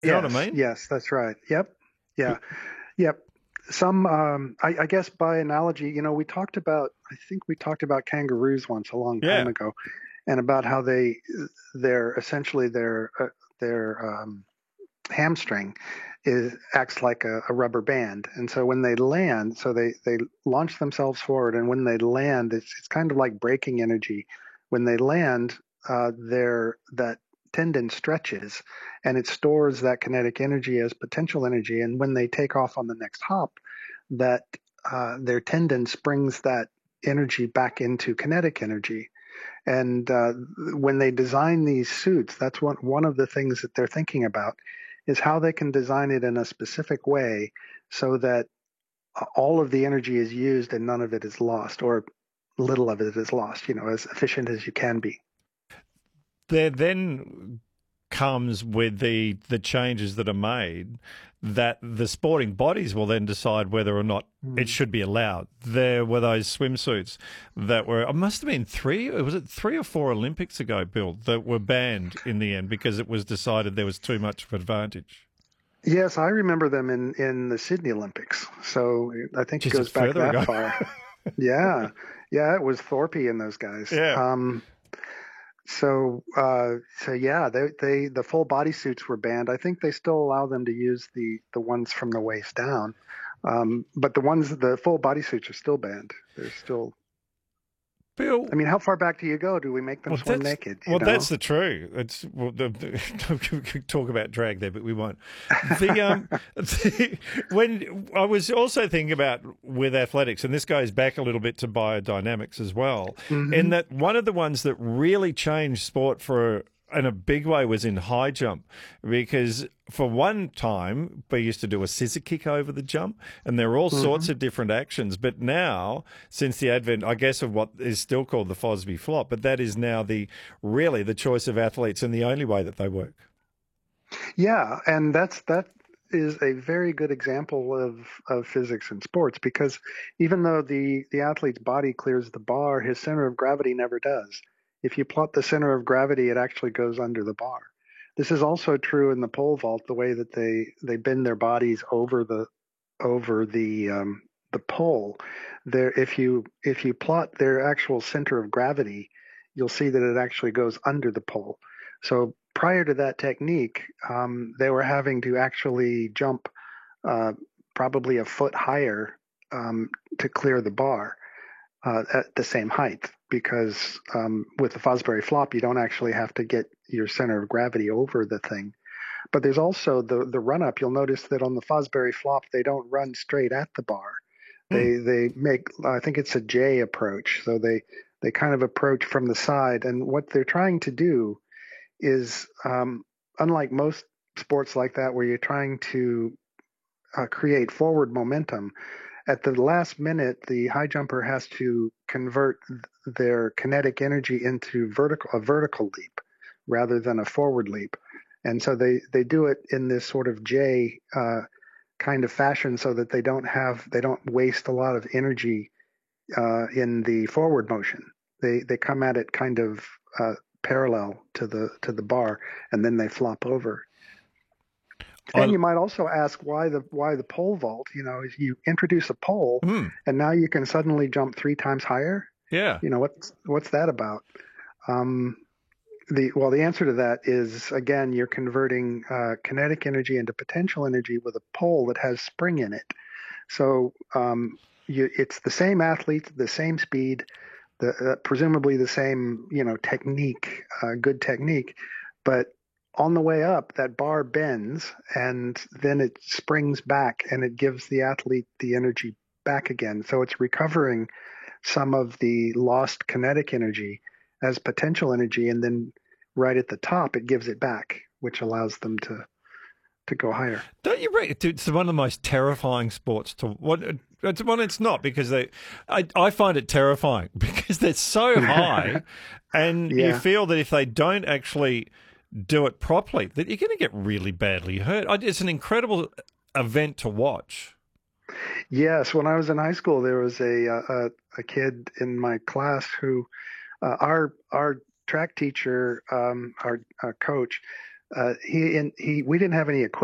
You know what I Yes, mean? yes, that's right. Yep, yeah, yep. Some, I guess by analogy, we talked about, I think we talked about kangaroos once a long time Yeah. ago, and about how they're essentially their hamstring acts like a rubber band, and so when they land, so they launch themselves forward, and when they land, it's kind of like braking energy. When they land, that tendon stretches, and it stores that kinetic energy as potential energy, and when they take off on the next hop, that their tendon springs that energy back into kinetic energy. And when they design these suits, that's one of the things that they're thinking about is how they can design it in a specific way so that all of the energy is used and none of it is lost, or little of it is lost, as efficient as you can be. There then comes with the changes that are made that the sporting bodies will then decide whether or not it Mm. should be allowed. There were those swimsuits that were, it must have been was it 3 or 4 Olympics ago, Bill, that were banned in the end because it was decided there was too much of advantage. Yes, I remember them in the Sydney Olympics. So I think it Just goes back further that ago. far. Yeah, yeah, it was Thorpe and those guys. Yeah. So yeah, the full body suits were banned. I think they still allow them to use the ones from the waist down, but the full body suits are still banned. They're still. I Bill, mean, how far back do you go? Do we make them well, swim naked? that's the truth. It's we could talk about drag there, but we won't. When I was also thinking about with athletics, and this goes back a little bit to biodynamics as well, in Hmm. that one of the ones that really changed sport for in a big way was in high jump because for one time we used to do a scissor kick over the jump and there are all sorts Hmm. of different actions, but now since the advent I guess of what is still called the Fosby flop, but that is now the really the choice of athletes and the only way that they work. Yeah, and that is a very good example of physics in sports because even though the athlete's body clears the bar, his center of gravity never does. If you plot the center of gravity, it actually goes under the bar. This is also true in the pole vault, the way that they bend their bodies over the pole. There, if you plot their actual center of gravity, you'll see that it actually goes under the pole. So prior to that technique, they were having to actually jump uh, probably a foot higher to clear the bar at the same height because with the Fosbury flop, you don't actually have to get your center of gravity over the thing. But there's also the run up. You'll notice that on the Fosbury flop, they don't run straight at the bar. Hmm. They make, I think it's a J approach. So they kind of approach from the side, and what they're trying to do is unlike most sports like that where you're trying to create forward momentum. At the last minute, the high jumper has to convert their kinetic energy into a vertical leap rather than a forward leap. And so they do it in this sort of J kind of fashion so that they don't waste a lot of energy in the forward motion. They come at it kind of parallel to the bar, and then they flop over. And I, you might also ask why the pole vault. Is you introduce a pole, hmm, and now you can suddenly jump three times higher. yeah. What's that about? Um, the answer to that is again you're converting kinetic energy into potential energy with a pole that has spring in it. So it's the same athlete, the same speed, presumably the same technique, good technique, but on the way up, that bar bends and then it springs back and it gives the athlete the energy back again. So it's recovering some of the lost kinetic energy as potential energy, and then right at the top, it gives it back, which allows them to go higher. Don't you reckon it's one of the most terrifying sports to what? It's not because I find it terrifying because they're so high, and you Yeah. feel that if they don't actually do it properly, that you're going to get really badly hurt. It's an incredible event to watch. Yes, when I was in high school, there was a kid in my class who our track teacher, our coach, we didn't have any equipment